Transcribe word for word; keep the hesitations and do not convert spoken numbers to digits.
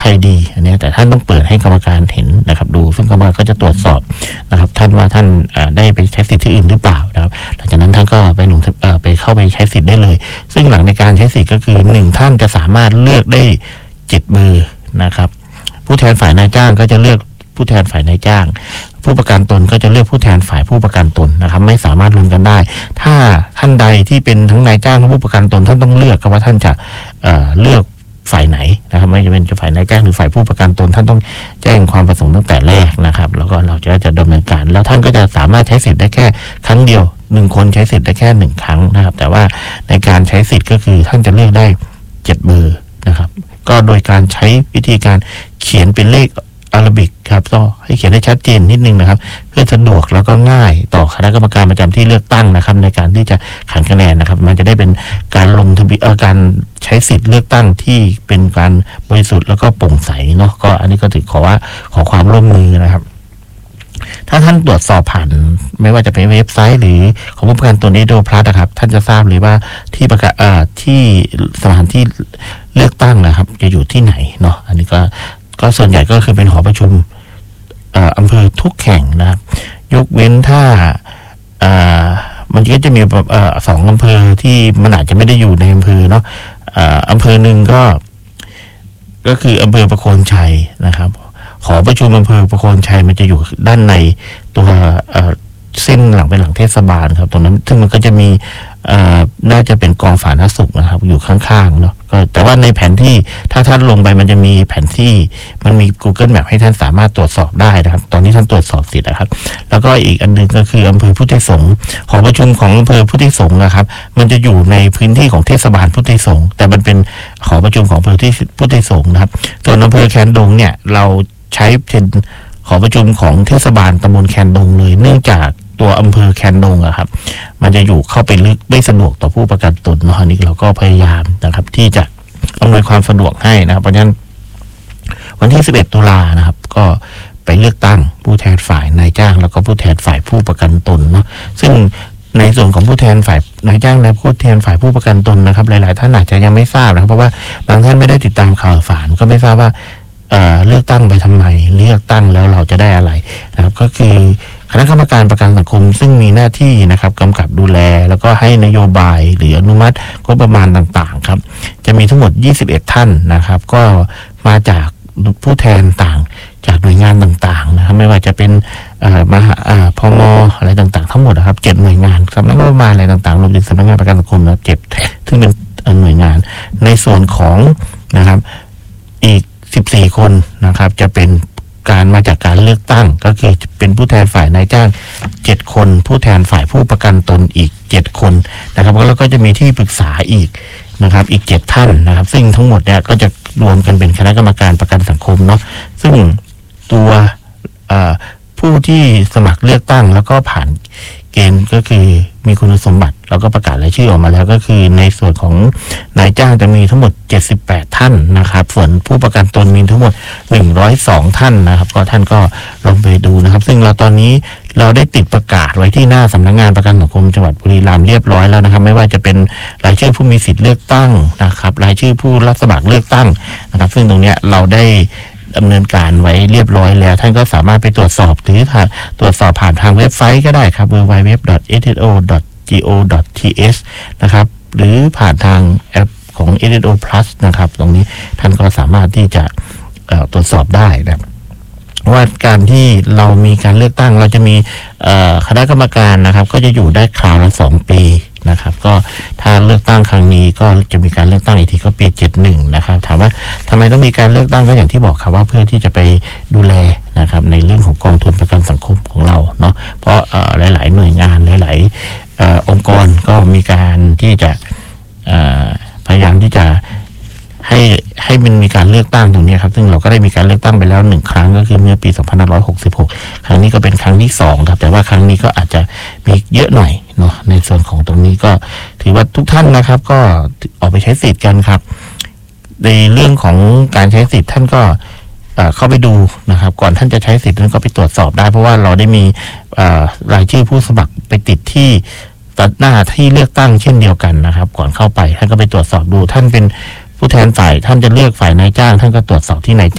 รดีอันนี้แต่ท่านต้องเปิดให้กรรมการเห็นนะครับดูซึ่งกรรมการก็จะตรวจสอบนะครับท่านว่าท่านได้ไปใช้สิทธิ์ที่อื่นหรือเปล่านะครับหลังจากนั้นท่านก็ไปลงไปเข้าไปใช้สิทธิ์ได้เลยซึ่งหลังในการใช้สิทธิ์ก็คือหนึ่งท่านจะสามารถเลือกได้เจ็ดเบอร์นะครับผู้แทนฝ่ายนายจ้างก็จะเลือกผู้แทนฝ่ายนายจ้างผู้ประกันตนก็จะเลือกผู้แทนฝ่ายผู้ประกันตนนะครับไม่สามารถรวมกันได้ถ้าท่านใดที่เป็นทั้งนายจ้างและผู้ประกันตนท่านต้องเลือกว่าท่านจะเอ่อเลือกฝ่ายไหนนะครับไม่ว่าจะเป็นฝ่ายนายจ้างหรือฝ่ายผู้ประกันตนท่านต้องแจ้งความประสงค์ตั้งแต่แรกนะครับแล้วก็เราจะจะดำเนินการแล้วท่านก็จะสามารถใช้สิทธิ์ได้แค่ครั้งเดียวหนึ่งคนใช้สิทธิ์ได้แค่หนึ่งครั้งนะครับแต่ว่าในการใช้สิทธิ์ก็คือท่านจะเลือกได้เจ็ดเบอร์นะครับก็โดยการใช้วิธีการเขียนเป็นเลขอาราบิกครับก็ให้เขียนได้ชัดเจนนิดนึงนะครับเพื่อสะดวกแล้วก็ง่ายต่อคณะกรรมการประจำที่เลือกตั้งนะครับในการที่จะขันคะแนนนะครับมันจะได้เป็นการลงทะเบียนการใช้สิทธิ์เลือกตั้งที่เป็นการบริสุทธิ์แล้วก็โปร่งใสเนาะก็อันนี้ก็ถือขอว่าขอความร่วมมือนะครับถ้าท่านตรวจสอบผ่านไม่ว่าจะเป็นเว็บไซต์หรือของผู้ประกันตน Edido Plus นะครับท่านจะทราบเลยว่าที่ประกาศอ่าที่สถานที่เลือกตั้งนะครับจะอยู่ที่ไหนเนาะอันนี้ก็ก็ส่วนใหญ่ก็คือเป็นหอประชุมอำเภอทุกแห่งนะครับยกเว้นถ้ามันก็จะมีแบบสองอำเภอที่มันอาจจะไม่ได้อยู่ในอำเภอเนาะอำเภอหนึ่งก็ก็คืออำเภอประโคนชัยนะครับหอประชุมอำเภอประโคนชัยมันจะอยู่ด้านในตัวเส้นหลังเป็นหลังเทศบาลครับตรงนั้นซึ่งมันก็จะมีน่าจะเป็นกองสาธารณสุขนะครับอยู่ข้างๆเนาะก็แต่ว่าในแผนที่ถ้าท่านลงไปมันจะมีแผนที่มันมี Google Map ให้ท่านสามารถตรวจสอบได้นะครับตอนนี้ท่านตรวจสอบสิทธิ์นะครับแล้วก็อีกอันนึงก็คืออำเภอพุทธิสงฆ์หอประชุมของอำเภอพุทธิสงฆ์นะครับมันจะอยู่ในพื้นที่ของเทศบาลพุทธิสงฆ์แต่มันเป็นหอประชุมของอำเภอที่พุทธิสงฆ์นะครับส่วนอำเภอแคนดงเนี่ยเราใช้เป็นหอประชุมของเทศบาลตำบลแคนดงเลยเนื่องจากตัวอำเภอแคนดงอะครับมันจะอยู่เข้าไปลึกไม่สะดวกต่อผู้ประกันตนเนาะนี่เราก็พยายามนะครับที่จะอำนวยความสะดวกให้นะครับเพราะฉะนั้นวันที่สิบเอ็ดตุลานะครับก็ไปเลือกตั้งผู้แทนฝ่ายนายจ้างแล้วก็ผู้แทนฝ่ายผู้ประกันตนเนาะซึ่งในส่วนของผู้แทนฝ่ายนายจ้างและผู้แทนฝ่ายผู้ประกันตนนะครับหลายๆท่านอาจจะยังไม่ทราบนะครับเพราะว่าบางท่านไม่ได้ติดตามข่าวสารก็ไม่ทราบว่าเอ่อเลือกตั้งไปทำไมเลือกตั้งแล้วเราจะได้อะไรนะครับก็คือคณะกรรมการประกันสังคมซึ่งมีหน้าที่นะครับกำกับดูแลแล้วก็ให้นโยบายหรืออนุมัติงบประมาณต่างๆครับจะมีทั้งหมดยี่สิบเอ็ดท่านนะครับก็มาจากผู้แทนต่างจากหน่วยงานต่างๆนะครับไม่ว่าจะเป็นมหาพมอะไรต่างๆทั้งหมดนะครับเจ็ดหน่วยงานสำนักงบประมาณอะไรต่างๆรวมถึงสำนักงานประกันสังคมนะเจ็ดซึ่งเป็นหน่วยงานในส่วนของนะครับอีกสิบสี่คนนะครับจะเป็นการมาจากการเลือกตั้งก็คือเป็นผู้แทนฝ่ายนายจ้างเจ็ดคนผู้แทนฝ่ายผู้ประกันตนอีกเจ็ดคนนะครับแล้วก็จะมีที่ปรึกษาอีกนะครับอีกเจ็ดท่านนะครับซึ่งทั้งหมดเนี่ยก็จะรวมกันเป็นคณะกรรมการประกันสังคมเนาะซึ่งตัวผู้ที่สมัครเลือกตั้งแล้วก็ผ่านเกณฑ์ก็คือมีคุณสมบัติแล้วก็ประกาศรายชื่อออกมาแล้วก็คือในส่วนของนายจ้างจะมีทั้งหมดเจ็ดสิบแปดท่านนะครับส่วนผู้ประกันตนมีทั้งหมดหนึ่งร้อยสองท่านนะครับก็ท่านก็ลองไปดูนะครับซึ่งเราตอนนี้เราได้ติดประกาศไว้ที่หน้าสำนักงานประกันสังคมจังหวัดบุรีรัมย์เรียบร้อยแล้วนะครับไม่ว่าจะเป็นรายชื่อผู้มีสิทธิ์เลือกตั้งนะครับรายชื่อผู้รับสมัครเลือกตั้งนะครับซึ่งตรงเนี้ยเราได้ดำเนินการไว้เรียบร้อยแล้วท่านก็สามารถไปตรวจสอบหรือตรวจสอบผ่านทางเว็บไซต์ก็ได้ครับ ดับเบิลยู ดับเบิลยู ดับเบิลยู ดอท เอ ที โอ ดอท จี โอ ดอท ที เอช นะครับหรือผ่านทางแอปของ Edido Plus นะครับตรงนี้ท่านก็สามารถที่จะตรวจสอบได้นะว่าการที่เรามีการเลือกตั้งเราจะมีคณะกรรมการนะครับก็จะอยู่ได้คราวละสองปีนะครับก็ถ้าเลือกตั้งครั้งนี้ก็จะมีการเลือกตั้งอีกทีก็ปีเจ็ดสิบเอ็ดนะครับถามว่าทำไมต้องมีการเลือกตั้งก็อย่างที่บอกครับว่าเพื่อที่จะไปดูแลนะครับในเรื่องของกองทุนประกันสังคมของเราเนาะเพราะหลายๆหน่วยงานหลายๆองค์กรก็มีการที่จะพยายามที่จะให้ให้มันมีการเลือกตั้งตรงนี้ครับซึ่งเราก็ได้มีการเลือกตั้งไปแล้วหนึ่งครั้งก็คือเมื่อปีสองพันห้าร้อยหกสิบหกครั้งนี้ก็เป็นครั้งที่สองครับแต่ว่าครั้งนี้ก็อาจจะมีเยอะหน่อยเนาะในส่วนของตรงนี้ก็ถือว่าทุกท่านนะครับก็ออกไปใช้สิทธิ์กันครับในเรื่องของการใช้สิทธิ์ท่านก็เข้าไปดูนะครับก่อนท่านจะใช้สิทธิ์ท่านก็ไปตรวจสอบได้เพราะว่าเราได้มีรายชื่อผู้สมัครไปติดที่หน้าที่เลือกตั้งเช่นเดียวกันนะครับก่อนเข้าไปท่านก็ไปตรวจสอบดูท่านเป็นผู้แทนฝ่ายท่านจะเลือกฝ่ายนายจ้างท่านก็ตรวจสอบที่นาย